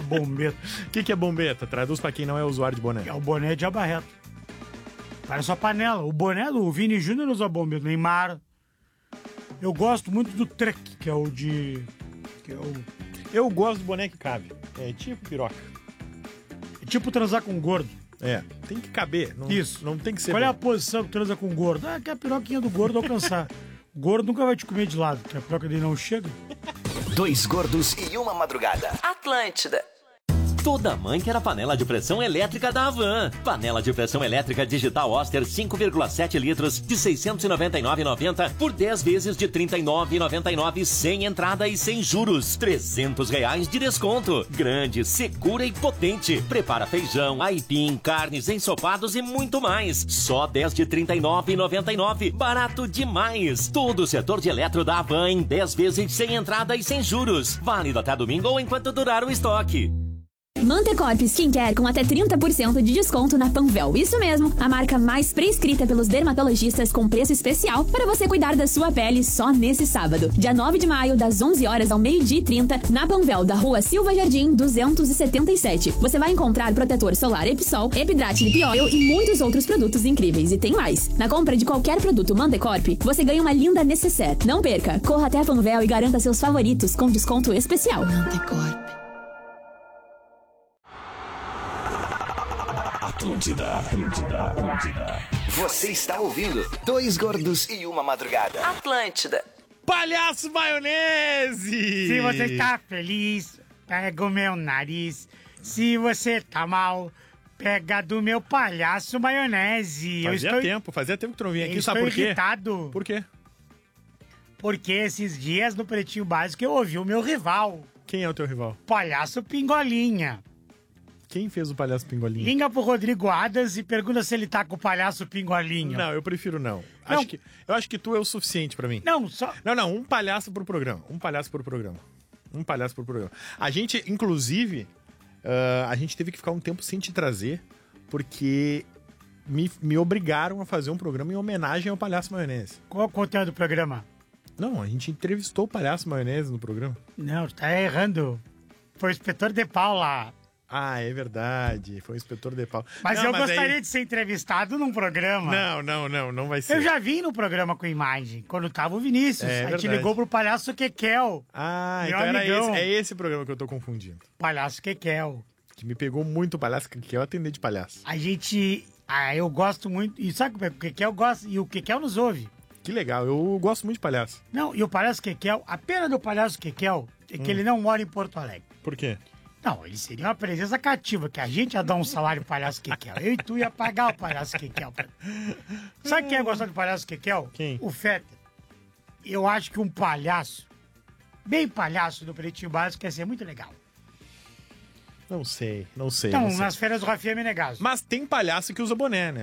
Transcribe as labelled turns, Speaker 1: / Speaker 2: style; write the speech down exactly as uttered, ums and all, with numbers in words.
Speaker 1: bombeta.
Speaker 2: O que, que é bombeta? Traduz pra quem não é usuário de boné.
Speaker 1: É o boné de abarreta. Parece uma panela. O boné do Vini Júnior usa bombeta. Neymar. Eu gosto muito do Trek, que é o de... Que é o...
Speaker 2: Eu gosto do boné que cabe. É tipo piroca.
Speaker 1: É tipo transar com gordo.
Speaker 2: É, tem que caber. Não,
Speaker 1: Isso.
Speaker 2: Não tem que ser...
Speaker 1: Qual é a
Speaker 2: bom.
Speaker 1: posição que transa com gordo? Ah, que é a piroquinha do gordo alcançar. O gordo nunca vai te comer de lado, porque a piroca dele não chega.
Speaker 3: Dois gordos e uma madrugada.
Speaker 4: Atlântida.
Speaker 5: Toda mãe quer a panela de pressão elétrica da Havan. Panela de pressão elétrica digital Oster cinco vírgula sete litros de seiscentos e noventa e nove reais e noventa centavos por dez vezes de trinta e nove reais e noventa e nove centavos sem entrada e sem juros. trezentos reais de desconto. Grande, segura e potente. Prepara feijão, aipim, carnes, ensopados e muito mais. Só dez de trinta e nove reais e noventa e nove centavos. Barato demais. Todo o setor de eletro da Havan em dez vezes sem entrada e sem juros. Válido até domingo ou enquanto durar o estoque.
Speaker 6: Mantecorp Skincare com até trinta por cento de desconto na Panvel. Isso mesmo, a marca mais prescrita pelos dermatologistas com preço especial para você cuidar da sua pele só nesse sábado. Dia nove de maio, das onze horas ao meio-dia e trinta, na Panvel, da rua Silva Jardim, duzentos e setenta e sete. Você vai encontrar protetor solar Episol, Epidrate Lip Oil e muitos outros produtos incríveis. E tem mais. Na compra de qualquer produto Mantecorp, você ganha uma linda necessaire. Não perca, corra até a Panvel e garanta seus favoritos com desconto especial. Mantecorp.
Speaker 3: Atlântida, Atlântida, Atlântida. Você está ouvindo Dois Gordos e uma Madrugada.
Speaker 4: Atlântida.
Speaker 2: Palhaço Maionese!
Speaker 1: Se você está feliz, pega o meu nariz. Se você tá mal, pega do meu palhaço maionese.
Speaker 2: Fazia
Speaker 1: eu estou...
Speaker 2: tempo, fazia tempo que tu não vinha aqui,
Speaker 1: eu
Speaker 2: sabe
Speaker 1: estou
Speaker 2: por quê?
Speaker 1: irritado.
Speaker 2: Por quê?
Speaker 1: Porque esses dias no Pretinho Básico eu ouvi o meu rival,
Speaker 2: Quem é o teu rival?
Speaker 1: Palhaço Pingolinha.
Speaker 2: Quem fez o palhaço Pingolinho?
Speaker 1: Liga pro Rodrigo Adas e pergunta se ele tá com o palhaço Pingolinho.
Speaker 2: Não, eu prefiro não.
Speaker 1: Não.
Speaker 2: Acho que, eu acho que tu é o suficiente pra mim.
Speaker 1: Não, só...
Speaker 2: Não, não, um palhaço por programa. Um palhaço por programa. Um palhaço por programa. A gente, inclusive, uh, a gente teve que ficar um tempo sem te trazer, porque me, me obrigaram a fazer um programa em homenagem ao Palhaço Maionese.
Speaker 1: Qual é o conteúdo do programa?
Speaker 2: Não, a gente entrevistou o Palhaço Maionese no programa.
Speaker 1: Não, tá errando. Foi o inspetor de Paula.
Speaker 2: Ah, é verdade. Foi o inspetor de pau.
Speaker 1: Mas
Speaker 2: Não,
Speaker 1: eu gostaria
Speaker 2: aí...
Speaker 1: de ser entrevistado num programa.
Speaker 2: Não, não, não, não vai ser.
Speaker 1: Eu já vim no programa com imagem, quando tava o Vinícius.
Speaker 2: É,
Speaker 1: a gente
Speaker 2: verdade.
Speaker 1: ligou pro Palhaço Kekel.
Speaker 2: Ah,
Speaker 1: Meu
Speaker 2: então era
Speaker 1: amigão.
Speaker 2: esse, é esse programa que eu tô confundindo.
Speaker 1: Palhaço Kekel.
Speaker 2: Que me pegou muito o palhaço, que eu atender de palhaço.
Speaker 1: A gente... Ah, eu gosto muito... E sabe como é que o Kekel gosta? E o Kekel nos ouve.
Speaker 2: Que legal, eu gosto muito de palhaço.
Speaker 1: Não, e o Palhaço Kekel... A pena do Palhaço Kekel é que
Speaker 2: Hum.
Speaker 1: ele não mora em Porto Alegre.
Speaker 2: Por quê?
Speaker 1: Não, ele seria uma presença cativa, que a gente ia dar um salário pro Palhaço Kekel. Eu e tu ia pagar o Palhaço Kekel. Sabe quem ia gostar do Palhaço Kekel?
Speaker 2: Quem?
Speaker 1: O Fetter. Eu acho que um palhaço, bem palhaço do Pretinho Básico, ia ser muito legal.
Speaker 2: Não sei, não sei.
Speaker 1: Então,
Speaker 2: não sei.
Speaker 1: nas férias do Rafinha Menegaso.
Speaker 2: Mas tem palhaço que usa boné, né?